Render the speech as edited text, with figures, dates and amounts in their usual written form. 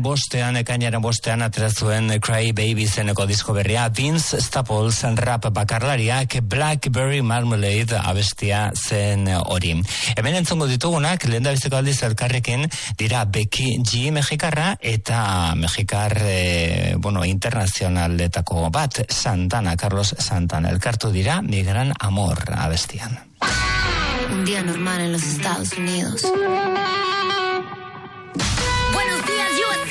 ekainaren bostean atera zuen Cry Baby zeneko disko berria. Vince Staples rap bakarlariak Blackberry Marmalade abestia zen hori. Hemen entzongo ditugunak, lehen da biziko aldiz elkarrekin dira Becky G mexikarra eta mexikar internazionaletako bat, Santana, Carlos Santana. Elkartu dira Mi Gran Amor abestian. Un día normal en los Estados Unidos.